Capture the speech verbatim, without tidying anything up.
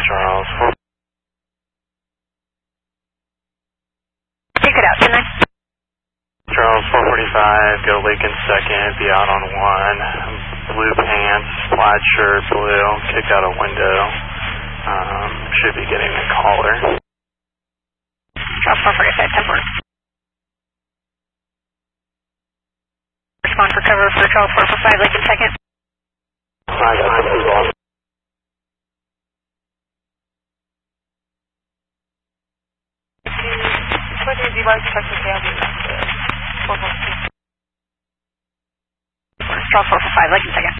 Charles. four Take it out, ten nine. Charles, four forty-five, go Lincoln second, be out on one. Blue pants, plaid shirt, blue, kicked out a window. Um, should be getting a caller. Charles, four forty-five, ten four. Respond for cover for Charles, four forty-five, Lincoln second. I got something wrong. What is the large check with the four forty-five, Lincoln second.